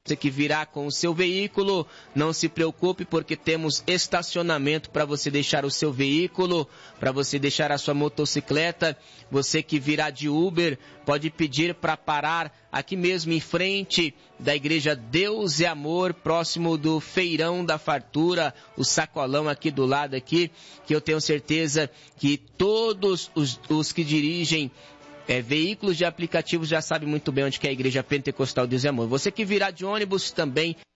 Você que virá com o seu veículo, não se preocupe, porque temos estacionamento para você deixar o seu veículo, para você deixar a sua motocicleta. Você que virá de Uber, pode pedir para parar aqui mesmo em frente da Igreja Deus e Amor, próximo do Feirão da Fartura, o sacolão aqui do lado aqui, que eu tenho certeza que todos os que dirigem veículos de aplicativos já sabem muito bem onde que é a Igreja Pentecostal Deus e Amor. Você que virá de ônibus também